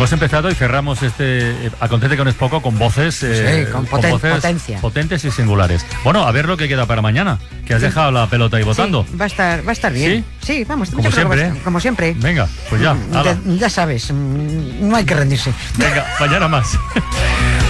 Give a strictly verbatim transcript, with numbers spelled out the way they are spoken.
hemos empezado y cerramos este eh, Acontece que no es poco con voces, eh, sí, con, poten con voces potencia. potentes y singulares. Bueno, a ver lo que queda para mañana, que has sí. dejado la pelota ahí votando. Sí, va a estar, va a estar bien. Sí, sí vamos, como siempre. Estar, como siempre. Venga, pues ya. Ya, ya sabes, no hay que rendirse. Venga, mañana más.